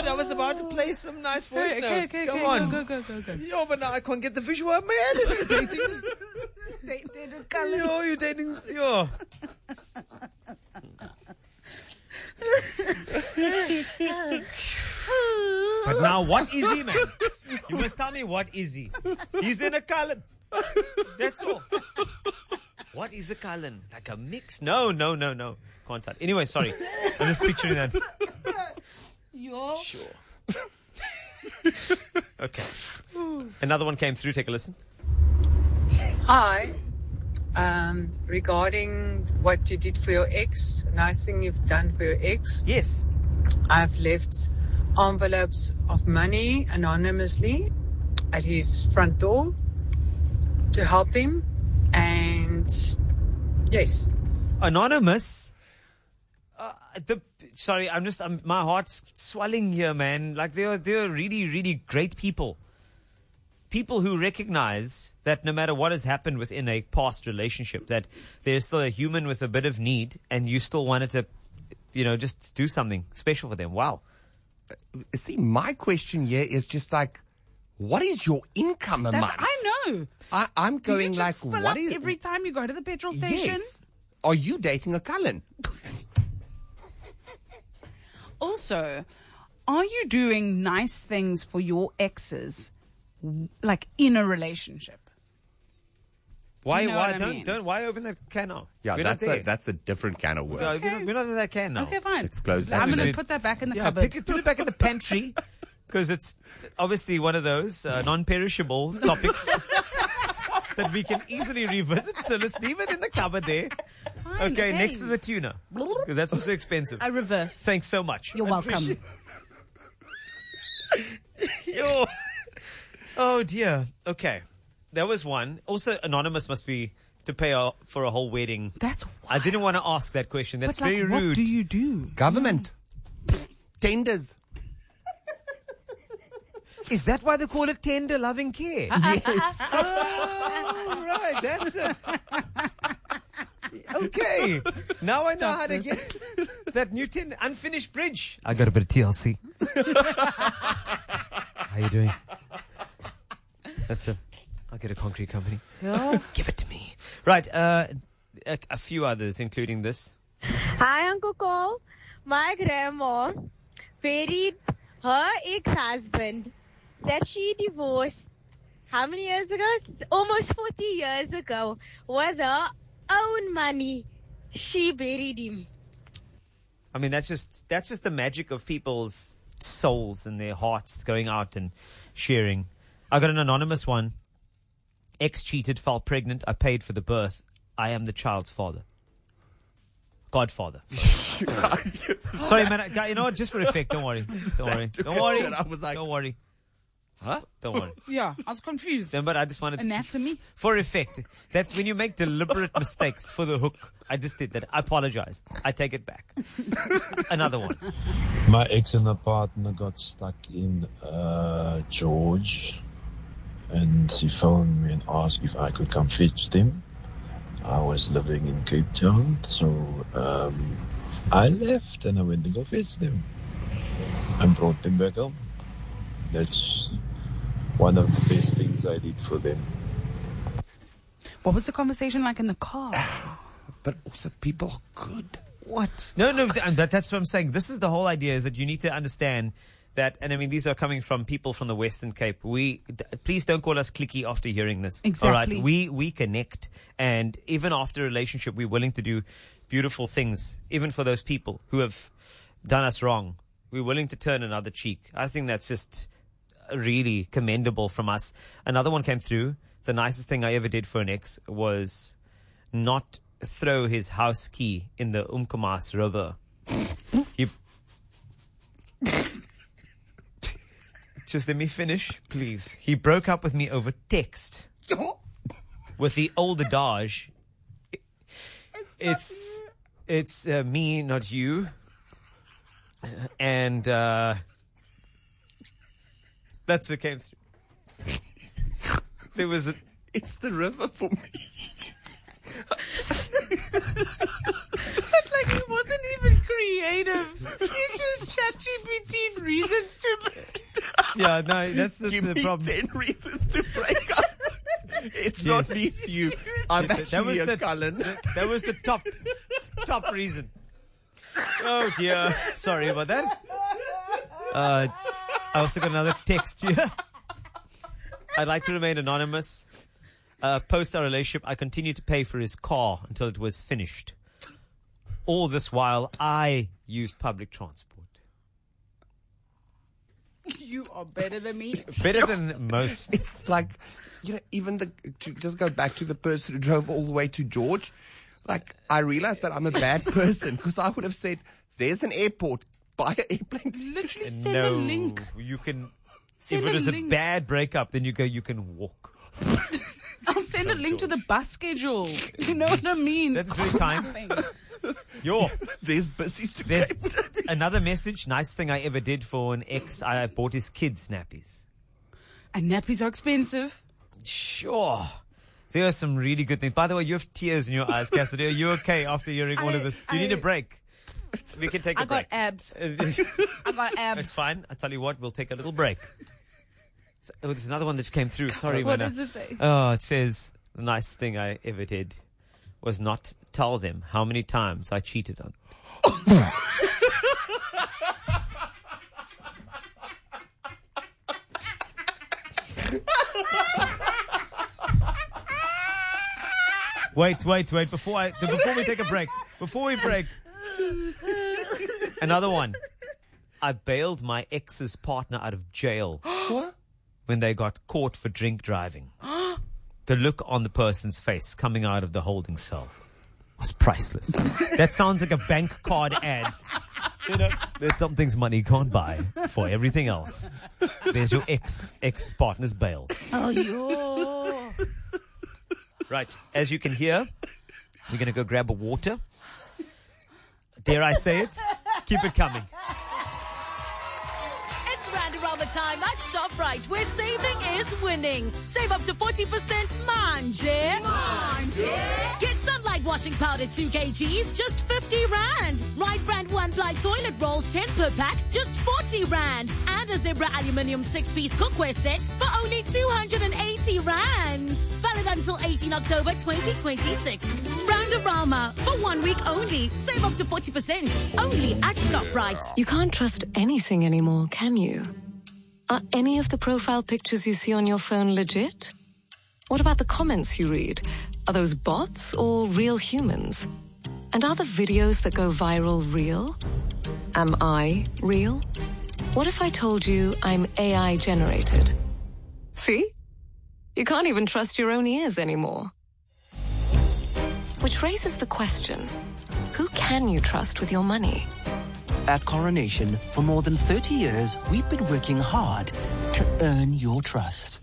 God, I was about to play some nice voice notes. Come on. Go. Yo, but now I can't get the visual out of my head. You're dating. Yo. But now, what is he, man? You must tell me, what is he? He's in a Cullen. That's all. What is a Cullen? Like a mix? No. Can't tell. Anyway, sorry. I'm just picturing that. Sure. Okay. Another one came through. Take a listen. Hi. Regarding what you did for your ex, nice thing you've done for your ex. Yes. I've left envelopes of money anonymously at his front door to help him. And yes. Anonymous. Sorry, my heart's swelling here, man. Like they're really, really great people. People who recognize that no matter what has happened within a past relationship, that there's still a human with a bit of need, and you still wanted to, just do something special for them. Wow. See, my question here is just like, what is your income a month? I know. I'm going Do you just like, fill what up is every time you go to the petrol station? Yes. Are you dating a Cullen? Also, are you doing nice things for your exes, like in a relationship? Why? You know Why what I mean? don't? Why open that can now? Yeah, We're not there. that's a different can of worms. No, we're not in that can now. Okay, fine. It's closed. I'm going to Dude. put that back in the Yeah, cupboard. put it back in the pantry because it's obviously one of those non-perishable topics that we can easily revisit. So let's leave it in the cupboard there. Fine, Okay, next to the tuna because that's also expensive. I reverse. Thanks so much. You're I welcome. appreciate- Yo. Oh dear. Okay, that was one. Also, anonymous must be to pay for a whole wedding. That's I didn't want to ask that question. That's but like, very what rude. do you do? Government. Tenders. Is that why they call it tender loving care? Yes. Oh, right. That's it. Okay. Now I know how to get that new unfinished bridge. I got a bit of TLC. How you doing? That's it. I'll get a concrete company. Yeah. Give it to me. Right. A few others, including this. Hi, Uncle Cole. My grandma buried her ex-husband that she divorced how many years ago? Almost 40 years ago. With her own money, she buried him. I mean, that's just the magic of people's souls and their hearts going out and sharing. I got an anonymous one. Ex cheated, fell pregnant. I paid for the birth. I am the child's father. Godfather. Sorry, man. You know what? Just for effect. Don't worry. Don't worry. Don't worry. I was like, Don't worry. huh? Don't worry. Yeah, I was confused. No, but I just wanted to. Anatomy? For effect. That's when you make deliberate mistakes for the hook. I just did that. I apologize. I take it back. Another one. My ex and her partner got stuck in George, and she phoned me and asked if I could come fetch them. I was living in Cape Town, so I left and I went to go fetch them and brought them back home. That's one of the best things I did for them. What was the conversation like in the car? But also people are good. What? No, but that's what I'm saying. This is the whole idea, is that you need to understand that, and I mean, these are coming from people from the Western Cape. Please don't call us cliquey after hearing this. Exactly. All right? We connect, and even after a relationship, we're willing to do beautiful things, even for those people who have done us wrong. We're willing to turn another cheek. I think that's just really commendable from us. Another one came through. The nicest thing I ever did for an ex was not throw his house key in the Umkomaas River. Just let me finish, please. He broke up with me over text with the old adage. It's me, not you. And that's what came through. There was It's the river for me. But like he wasn't even creative. You just ChatGPT reasons to Yeah, no, that's the Give me problem. 10 reasons to break up. It's not me, it's you. I'm actually a Cullen. That was the top reason. Oh dear. Sorry about that. I also got another text here. I'd like to remain anonymous. Post our relationship, I continued to pay for his car until it was finished. All this while, I used public transport. You are better than me. Better than most. It's like, even to just go back to the person who drove all the way to George, like, I realized that I'm a bad person because I would have said, there's an airport, buy an airplane. Literally send a link. You can. Send if it a is a link. bad breakup, then you can walk. I'll send a link to the bus schedule. You know what I mean? That's very kind. There's buses to There's Cape Town. another message. Nice thing I ever did for an ex. I bought his kids nappies. And nappies are expensive. Sure. There are some really good things. By the way, you have tears in your eyes, Cassidy. Are you okay after hearing all of this? You need a break. We can take a I break. got abs. I got abs. It's fine. I tell you what, we'll take a little break. Oh, there's another one that just came through. Sorry, What Mana. does it say? Oh, it says, the nice thing I ever did was not tell them how many times I cheated on. Wait. Before we take a break. Before we break. Another one. I bailed my ex's partner out of jail. What? When they got caught for drink driving. The look on the person's face coming out of the holding cell was priceless. That sounds like a bank card ad. There's some things money can't buy. For everything else, there's your ex-partner's bail. Oh, yo. Right, as you can hear, we're going to go grab a water. Dare I say it? Keep it coming. Round time at ShopRite, where saving is winning. Save up to 40%, manje. Get Sunlight washing powder 2 kgs, just 50 rand. Right brand 1 ply toilet rolls 10 per pack, just 40 rand. And a Zebra aluminium 6-piece cookware set for only 280 rand. Valid until 18 October 2026. Roundarama for 1 week only. Save up to 40%, only at ShopRite. You can't trust anything anymore, can you? Are any of the profile pictures you see on your phone legit? What about the comments you read? Are those bots or real humans? And are the videos that go viral real? Am I real? What if I told you I'm AI generated? See? You can't even trust your own ears anymore. Which raises the question, who can you trust with your money? At Coronation, for more than 30 years, we've been working hard to earn your trust.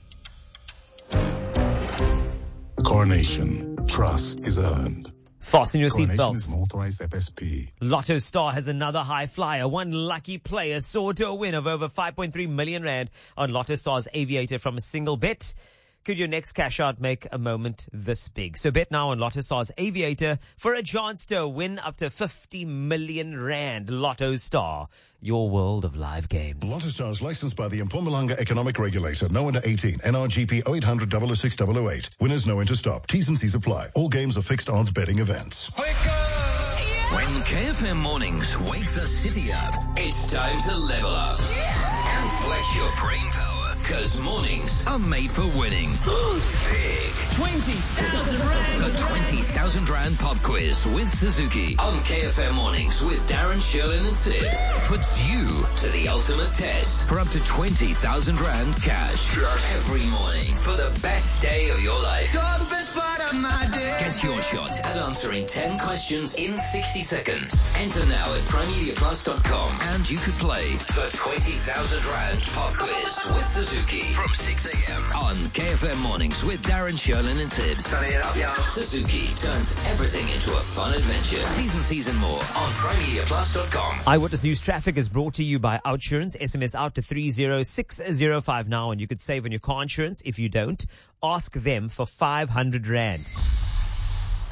Coronation. Trust is earned. Fasten your Coronation seatbelts. is an authorized FSP. Lotto Star has another high flyer. One lucky player soared to a win of over 5.3 million rand on Lotto Star's Aviator from a single bet. Could your next cash out make a moment this big? So bet now on Lotto Star's Aviator for a chance to win up to 50 million rand. Lotto Star, your world of live games. Lotto Stars licensed by the Mpumalanga Economic Regulator. No under 18. NRGP 0800 006 008. Winners know when to stop. T's and C's apply. All games are fixed odds betting events. When KFM mornings wake the city up, it's time to level up and flex your brain power. Because mornings are made for winning. Big. 20,000 rand. The 20,000 Rand Pop Quiz with Suzuki on KFM mornings with Darren, Sherlin and Tibbs puts you to the ultimate test for up to 20,000 Rand cash every morning for the best day of your life. You're the best part of my day. Get your shot at answering 10 questions in 60 seconds. Enter now at primediaplus.com and you could play the 20,000 Rand Pop Quiz with Suzuki from 6 a.m. on KFM mornings with Darren, Sherlin and Tibbs. Sunny it up, y'all. Suzuki turns everything into a fun adventure. T's and C's and more on primediaplus.com. Eyewitness News Traffic is brought to you by Outsurance. SMS out to 30605 now and you could save on your car insurance. If you don't, ask them for 500 rand.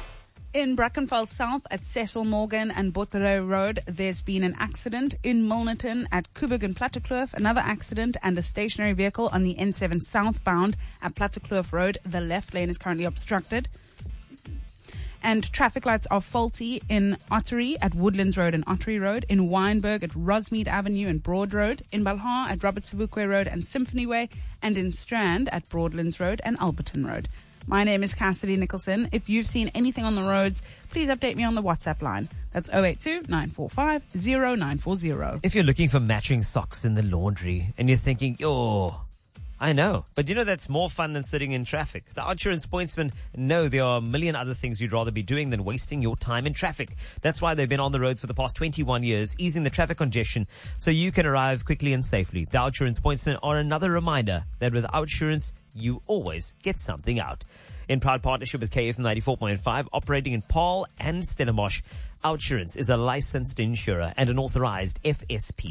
In Brackenfell South at Cecil Morgan and Botterou Road, there's been an accident. In Milnerton at Kubig and Plattekloof, another accident and a stationary vehicle on the N7 southbound at Plattekloof Road. The left lane is currently obstructed. And traffic lights are faulty in Ottery at Woodlands Road and Ottery Road, in Wynberg at Rosmead Avenue and Broad Road, in Balha at Robert Sebukwe Road and Symphony Way, and in Strand at Broadlands Road and Alberton Road. My name is Cassidy Nicholson. If you've seen anything on the roads, please update me on the WhatsApp line. That's 082-945-0940. If you're looking for matching socks in the laundry and you're thinking, I know, but that's more fun than sitting in traffic. The Outsurance Pointsmen know there are a million other things you'd rather be doing than wasting your time in traffic. That's why they've been on the roads for the past 21 years, easing the traffic congestion so you can arrive quickly and safely. The Outsurance Pointsmen are another reminder that with Outsurance, you always get something out. In proud partnership with KF 94.5, operating in Paarl and Stellenbosch, Outsurance is a licensed insurer and an authorized FSP.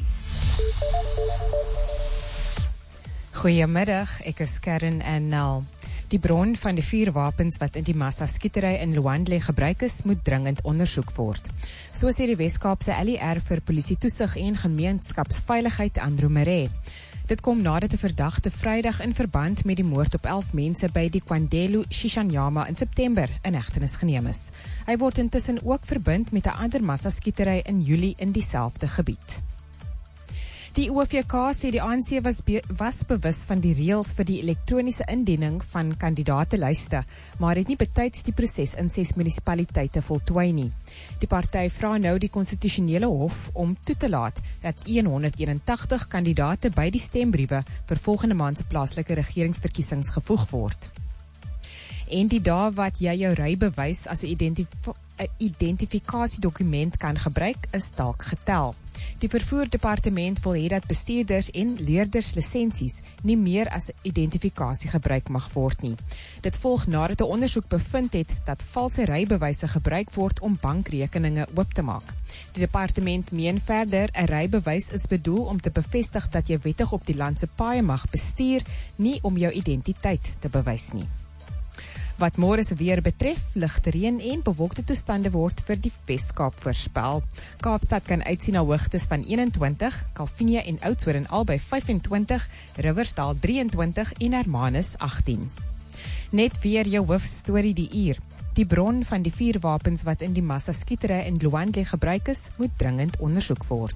Goeiemiddag, ek is Karen en Nel. Die bron van die 4 wapens wat in die massaskietery in Luandle gebruik is, moet dringend ondersoek word. So sê die Weskaapse LER vir polisie toesig en gemeenskapsveiligheid Andrew Maree. Dit kom nadat 'n verdagte Vrydag in verband met die moord op 11 mense by die Kwandelu Shishanyama in September in hegtenis geneem is. Hy word intussen ook verbind met 'n ander massaskietery in Julie in dieselfde gebied. Die OVK sê die ANC was bewus van die reëls vir die elektroniese indiening van kandidaatelyste, maar het nie betyds die proses in 6 munisipaliteite voltooi nie. Die party vra nou die konstitusionele hof om toe te laat dat 181 kandidate by die stembriewe vir volgende maand se plaaslike regeringsverkiesings gevoeg word. En die dae wat jy jou rybewys as 'n identifikasiedokument kan gebruik, is dalk getel. Die vervoerdepartement wil hê dat bestuurders en leerders lisensies nie meer as identifikasie gebruik mag word nie. Dit volg nadat 'n ondersoek bevind het dat valse rybewyse gebruik word om bankrekeninge oop te maak. Die departement meen verder 'n rybewys is bedoel om te bevestig dat jy wettig op die land se paaie mag bestuur, nie om jou identiteit te bewys nie. Wat môre se weer betref, ligte reën en bewolkte toestande word vir die Weskaap voorspel. Kaapstad kan uitsien na hoogtes van 21, Kalvinia en Oudtshoorn albei 25, Riversdal 23 en Hermanus 18. Net weer jou hoofstorie die uur. Die bron van die 4 wapens wat in die massaskietery in Luandle gebruik is, moet dringend ondersoek word.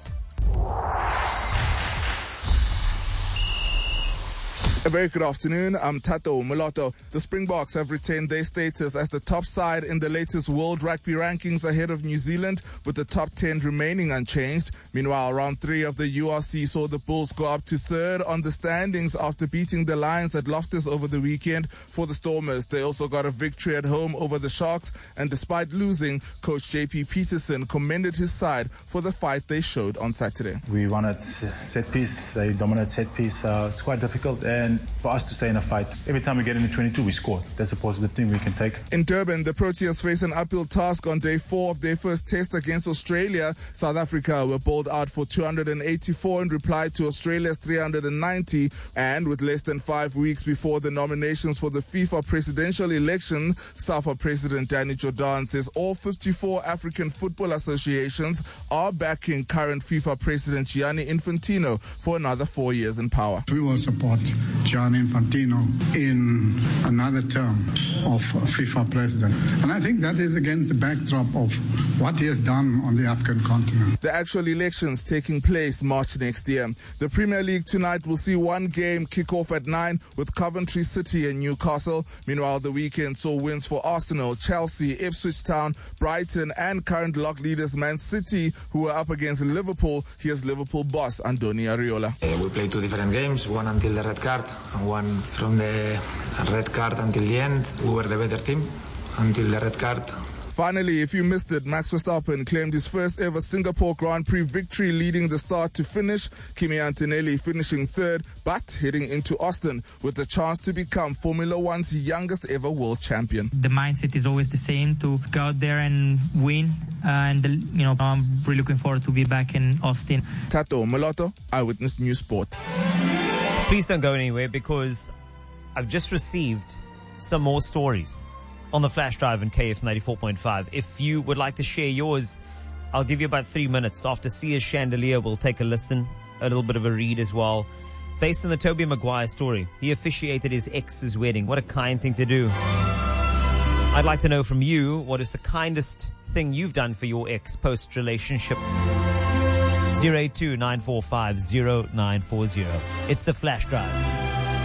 A very good afternoon. I'm Tato Mulatto. The Springboks have retained their status as the top side in the latest World Rugby rankings ahead of New Zealand, with the top 10 remaining unchanged. Meanwhile, round 3 of the URC saw the Bulls go up to 3rd on the standings after beating the Lions at Loftus over the weekend. For the Stormers, they also got a victory at home over the Sharks, and despite losing, coach JP Peterson commended his side for the fight they showed on Saturday. We won at set piece, they dominate set piece. It's quite difficult, and for us to stay in a fight, every time we get into 22, we score. That's a positive thing we can take. In Durban, the Proteas face an uphill task on day 4 of their first test against Australia. South Africa were bowled out for 284 in reply to Australia's 390. And with less than 5 weeks before the nominations for the FIFA presidential election, SAFA President Danny Jordan says all 54 African football associations are backing current FIFA President Gianni Infantino for another 4 years in power. We will support Gianni Infantino in another term of FIFA president. And I think that is against the backdrop of what he has done on the African continent. The actual elections taking place March next year. The Premier League tonight will see one game kick off at 9 with Coventry City and Newcastle. Meanwhile, the weekend saw wins for Arsenal, Chelsea, Ipswich Town, Brighton and current lock leaders Man City, who were up against Liverpool. Here's Liverpool boss Andoni Ariola. We played 2 different games, one until the red card and one from the red card until the end. We were the better team until the red card. Finally, if you missed it, Max Verstappen claimed his first ever Singapore Grand Prix victory, leading the start to finish. Kimi Antonelli finishing 3rd, but heading into Austin with the chance to become Formula One's youngest ever world champion. The mindset is always the same, to go out there and win. And, I'm really looking forward to be back in Austin. Tato Mulatto, Eyewitness News Sport. Please don't go anywhere, because I've just received some more stories. on the flash drive in KF 94.5. If you would like to share yours, I'll give you about 3 minutes. After Sia's Chandelier, we'll take a listen, a little bit of a read as well. Based on the Toby Maguire story, he officiated his ex's wedding. What a kind thing to do. I'd like to know from you, what is the kindest thing you've done for your ex post-relationship? 082-945-0940. It's the Flash Drive.